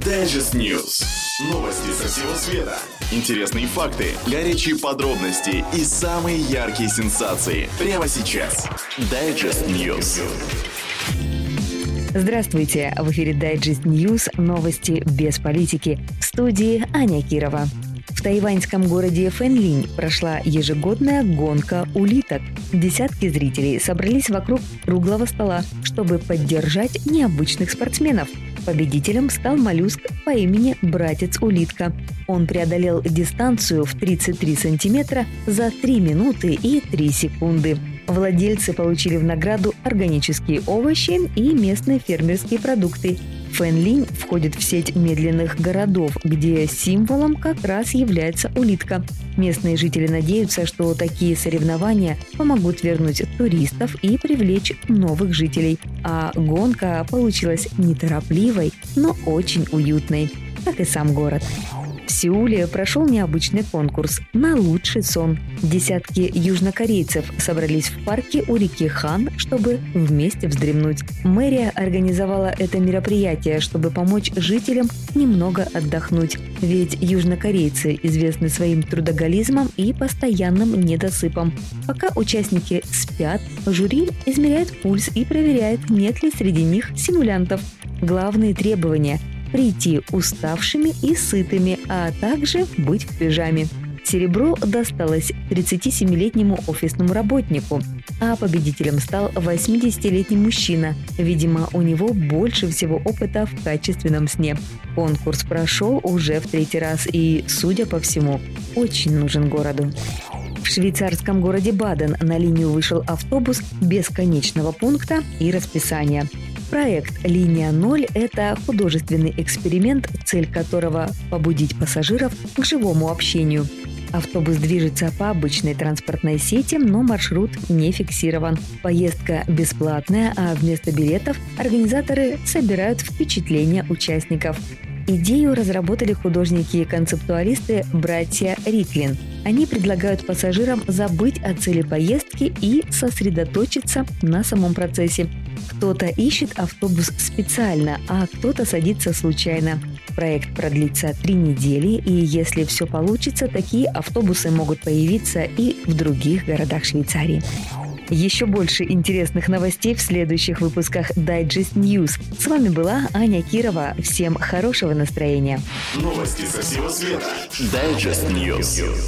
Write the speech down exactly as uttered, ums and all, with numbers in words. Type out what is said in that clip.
Digest News. Новости со всего света. Интересные факты, горячие подробности и самые яркие сенсации. Прямо сейчас. Digest News. Здравствуйте! В эфире Digest News. Новости без политики. В студии Аня Кирова. В тайваньском городе Фэнлинь прошла ежегодная гонка улиток. Десятки зрителей собрались вокруг круглого стола, чтобы поддержать необычных спортсменов. Победителем стал моллюск по имени Братец-улитка. Он преодолел дистанцию в тридцать три сантиметра за три минуты и три секунды. Владельцы получили в награду органические овощи и местные фермерские продукты. Фэнлинь входит в сеть медленных городов, где символом как раз является улитка. Местные жители надеются, что такие соревнования помогут вернуть туристов и привлечь новых жителей. А гонка получилась неторопливой, но очень уютной, как и сам город. В Сеуле прошел необычный конкурс на лучший сон. Десятки южнокорейцев собрались в парке у реки Хан, чтобы вместе вздремнуть. Мэрия организовала это мероприятие, чтобы помочь жителям немного отдохнуть. Ведь южнокорейцы известны своим трудоголизмом и постоянным недосыпом. Пока участники спят, жюри измеряет пульс и проверяет, нет ли среди них симулянтов. Главные требования – прийти уставшими и сытыми, а также быть в пижаме. Серебро досталось тридцатисемилетнему офисному работнику, а победителем стал восьмидесятилетний мужчина. Видимо, у него больше всего опыта в качественном сне. Конкурс прошел уже в третий раз и, судя по всему, очень нужен городу. В швейцарском городе Баден на линию вышел автобус без конечного пункта и расписания. Проект «Линия ноль» – это художественный эксперимент, цель которого – побудить пассажиров к живому общению. Автобус движется по обычной транспортной сети, но маршрут не фиксирован. Поездка бесплатная, а вместо билетов организаторы собирают впечатления участников. Идею разработали художники и концептуалисты братья Риклин. Они предлагают пассажирам забыть о цели поездки и сосредоточиться на самом процессе. Кто-то ищет автобус специально, а кто-то садится случайно. Проект продлится три недели, и если все получится, такие автобусы могут появиться и в других городах Швейцарии. Еще больше интересных новостей в следующих выпусках Digest News. С вами была Аня Кирова. Всем хорошего настроения. Новости со всего света. Digest News.